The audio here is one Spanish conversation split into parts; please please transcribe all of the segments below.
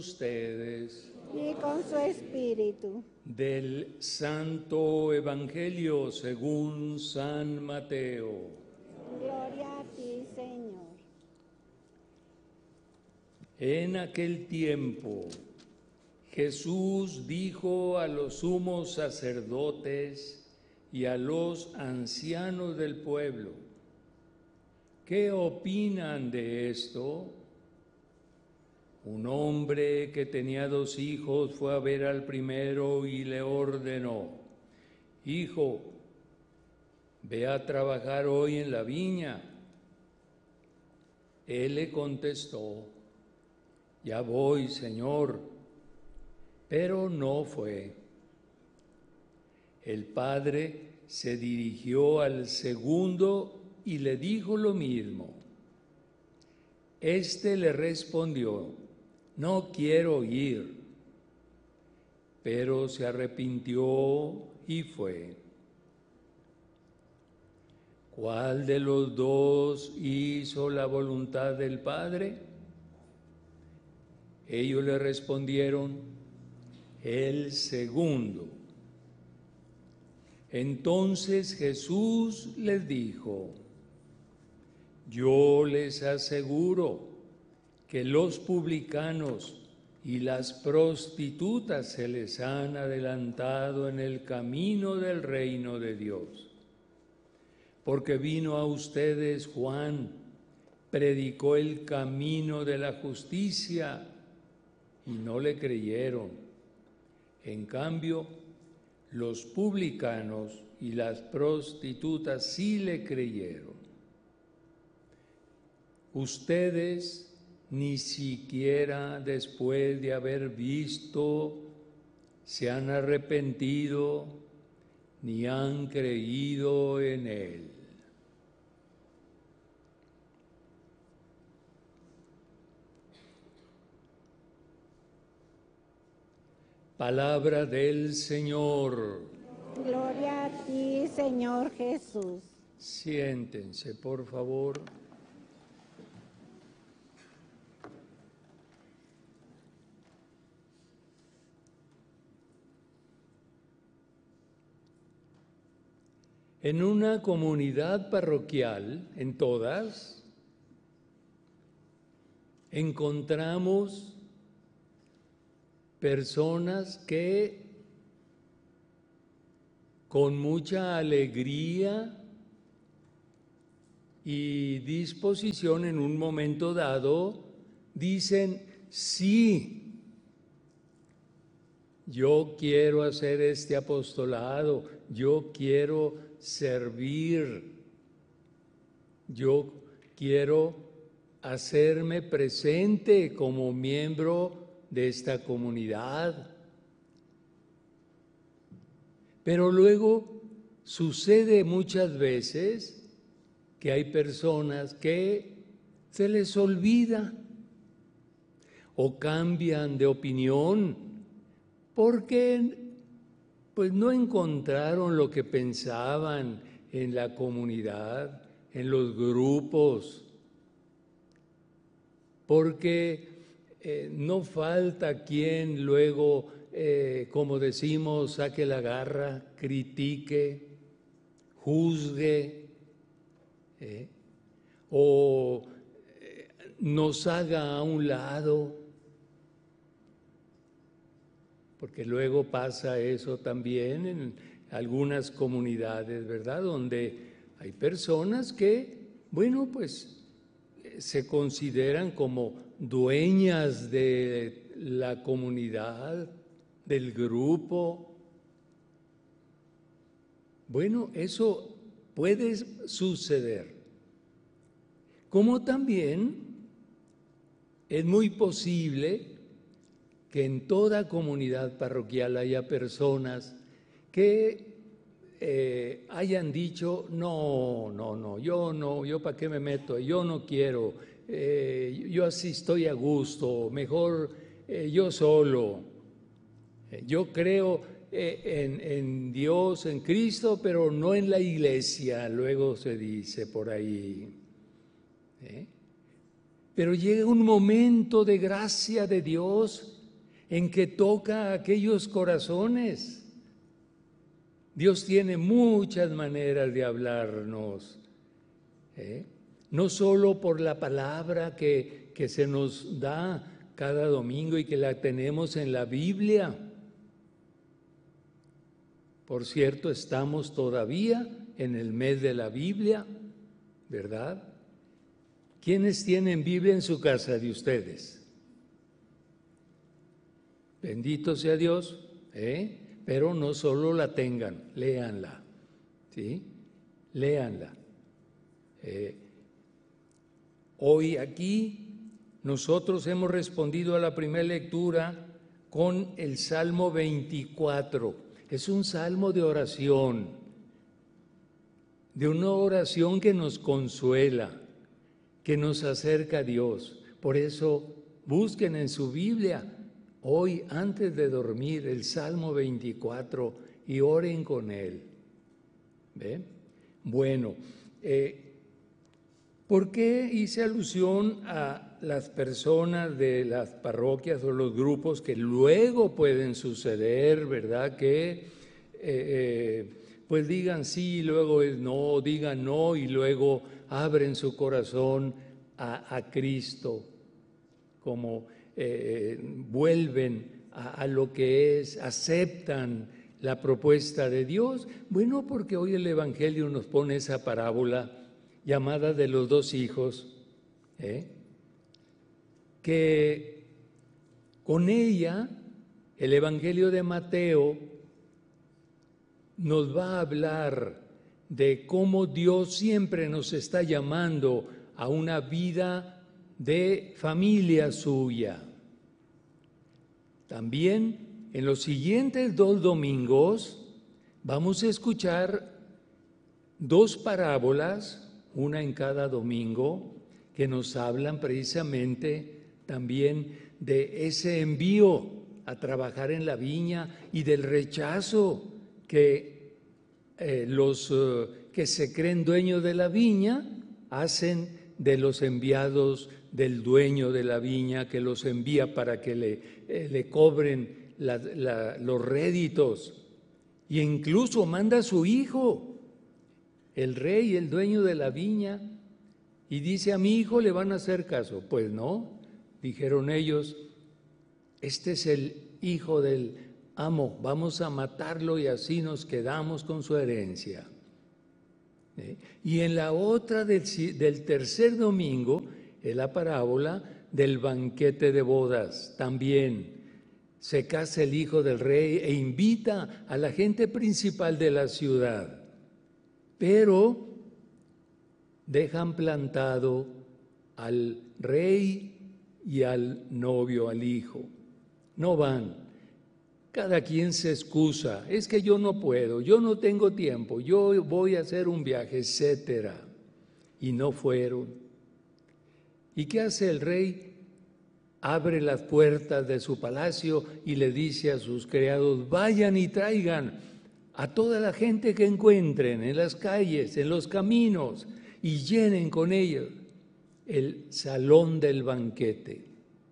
ustedes y con su espíritu. del Santo Evangelio según San Mateo. Gloria a ti, Señor. En aquel tiempo, Jesús dijo a los sumos sacerdotes y a los ancianos del pueblo: ¿qué opinan de esto? Un hombre que tenía 2 hijos fue a ver al primero y le ordenó: hijo, ve a trabajar hoy en la viña. Él le contestó: ya voy, Señor. Pero no fue. El padre se dirigió al segundo y le dijo lo mismo. Este le respondió: no quiero ir. Pero se arrepintió y fue. ¿Cuál de los dos hizo la voluntad del Padre? Ellos le respondieron: el segundo. Entonces Jesús les dijo: yo les aseguro que los publicanos y las prostitutas se les han adelantado en el camino del reino de Dios. Porque vino a ustedes Juan, predicó el camino de la justicia y no le creyeron. En cambio, los publicanos y las prostitutas sí le creyeron. Ustedes ni siquiera después de haber visto se han arrepentido ni han creído en él. Palabra del Señor. Gloria a ti, Señor Jesús. Siéntense, por favor. En una comunidad parroquial, en todas, encontramos personas que con mucha alegría y disposición en un momento dado dicen: sí, yo quiero hacer este apostolado, yo quiero servir, yo quiero hacerme presente como miembro de esta comunidad. Pero luego sucede muchas veces que hay personas que se les olvida o cambian de opinión porque pues no encontraron lo que pensaban en la comunidad, en los grupos, porque no falta quien luego, como decimos, saque la garra, critique, juzgue, o nos haga a un lado, porque luego pasa eso también en algunas comunidades, ¿verdad? Donde hay personas que, bueno, pues se consideran como dueñas de la comunidad, del grupo. Bueno, eso puede suceder. Como también es muy posible que en toda comunidad parroquial haya personas que hayan dicho: no, yo para qué me meto, yo no quiero, yo así estoy a gusto, mejor yo solo. Yo creo en Dios, en Cristo, pero no en la iglesia, luego se dice por ahí. Pero llega un momento de gracia de Dios en que toca aquellos corazones. Dios tiene muchas maneras de hablarnos, no solo por la palabra que se nos da cada domingo y que la tenemos en la Biblia. Por cierto, estamos todavía en el mes de la Biblia, ¿verdad? ¿Quiénes tienen Biblia en su casa de ustedes? Bendito sea Dios, pero no solo la tengan, léanla, ¿sí? Léanla. Hoy aquí nosotros hemos respondido a la primera lectura con el Salmo 24. Es un salmo de oración, de una oración que nos consuela, que nos acerca a Dios. Por eso busquen en su Biblia hoy, antes de dormir, el Salmo 24 y oren con él. ¿Ve? Bueno, ¿por qué hice alusión a las personas de las parroquias o los grupos que luego pueden suceder, ¿verdad? Que pues digan sí, luego es no, digan no y luego abren su corazón a Cristo, como vuelven a lo que es, aceptan la propuesta de Dios. Bueno, porque hoy el Evangelio nos pone esa parábola llamada de los dos hijos, que con ella el Evangelio de Mateo nos va a hablar de cómo Dios siempre nos está llamando a una vida de familia suya. También en los siguientes 2 domingos vamos a escuchar 2 parábolas, una en cada domingo, que nos hablan precisamente también de ese envío a trabajar en la viña y del rechazo que los que se creen dueños de la viña hacen de los enviados del dueño de la viña, que los envía para que le cobren los réditos, y incluso manda a su hijo, el rey, el dueño de la viña, y dice: a mi hijo le van a hacer caso. Pues no, dijeron ellos, este es el hijo del amo, vamos a matarlo y así nos quedamos con su herencia. Y en la otra del tercer domingo es la parábola del banquete de bodas. También se casa el hijo del rey e invita a la gente principal de la ciudad, pero dejan plantado al rey y al novio, al hijo. No van. Cada quien se excusa: es que yo no puedo, yo no tengo tiempo, yo voy a hacer un viaje, etcétera. Y no fueron. ¿Y qué hace el rey? Abre las puertas de su palacio y le dice a sus criados: vayan y traigan a toda la gente que encuentren en las calles, en los caminos, y llenen con ellos el salón del banquete.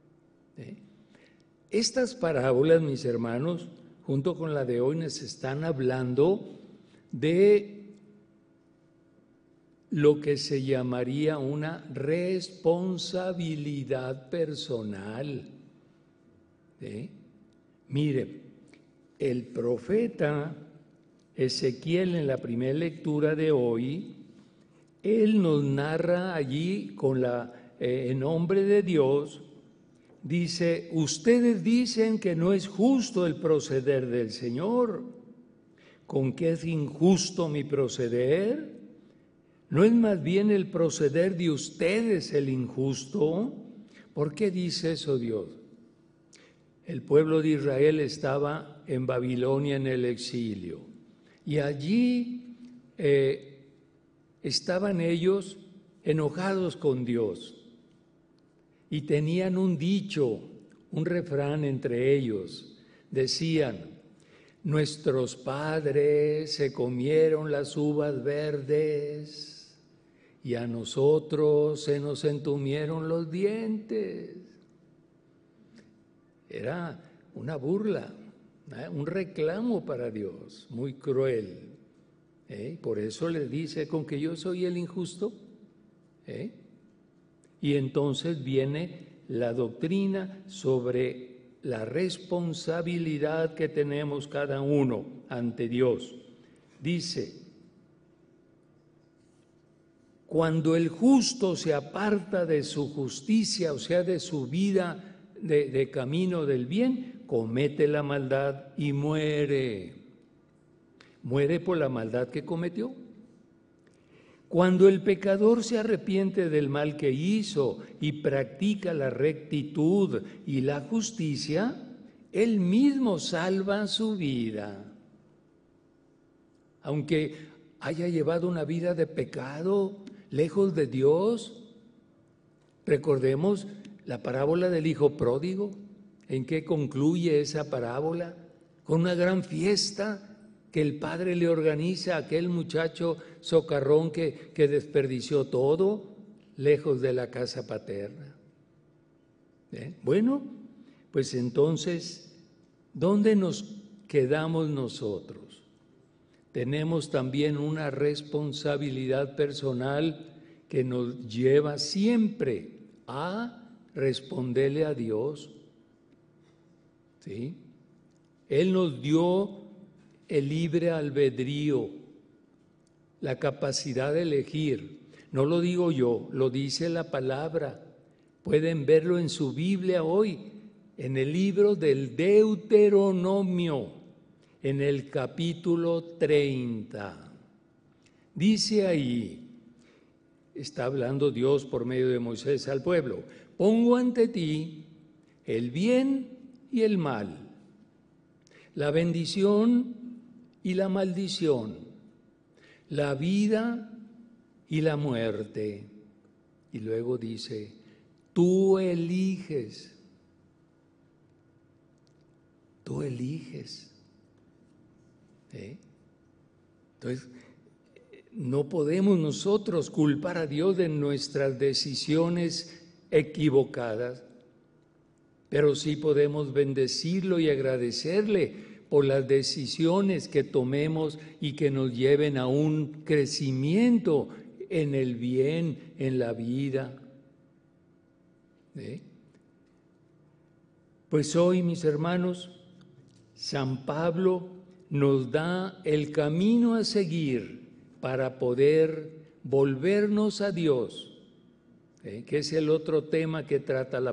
Estas parábolas, mis hermanos, junto con la de hoy, nos están hablando de lo que se llamaría una responsabilidad personal. Mire, el profeta Ezequiel, en la primera lectura de hoy, él nos narra allí en nombre de Dios. Dice: ustedes dicen que no es justo el proceder del Señor. ¿Con qué es injusto mi proceder? ¿No es más bien el proceder de ustedes el injusto? ¿Por qué dice eso Dios? El pueblo de Israel estaba en Babilonia en el exilio, y allí estaban ellos enojados con Dios. Y tenían un dicho, un refrán entre ellos. Decían: nuestros padres se comieron las uvas verdes y a nosotros se nos entumieron los dientes. Era una burla, un reclamo para Dios, muy cruel. Por eso le dice, con que yo soy el injusto. Y entonces viene la doctrina sobre la responsabilidad que tenemos cada uno ante Dios. Dice, cuando el justo se aparta de su justicia, o sea, de su vida de camino del bien, comete la maldad y muere. Muere por la maldad que cometió. Cuando el pecador se arrepiente del mal que hizo y practica la rectitud y la justicia, él mismo salva su vida. Aunque haya llevado una vida de pecado, lejos de Dios, recordemos la parábola del hijo pródigo. ¿En qué concluye esa parábola? Con una gran fiesta que el padre le organiza a aquel muchacho socarrón que desperdició todo lejos de la casa paterna. Bueno, pues entonces, ¿dónde nos quedamos nosotros? Tenemos también una responsabilidad personal que nos lleva siempre a responderle a Dios. ¿Sí? Él nos dio el libre albedrío, la capacidad de elegir. No lo digo yo, lo dice la palabra. Pueden verlo en su Biblia hoy, en el libro del Deuteronomio, en el capítulo 30. Dice ahí, está hablando Dios por medio de Moisés al pueblo, pongo ante ti el bien y el mal, la bendición y la maldición, la vida y la muerte. Y luego dice, tú eliges. Tú eliges. Entonces, no podemos nosotros culpar a Dios de nuestras decisiones equivocadas, pero sí podemos bendecirlo y agradecerle por las decisiones que tomemos y que nos lleven a un crecimiento en el bien, en la vida. Pues hoy, mis hermanos, San Pablo nos da el camino a seguir para poder volvernos a Dios, que es el otro tema que trata la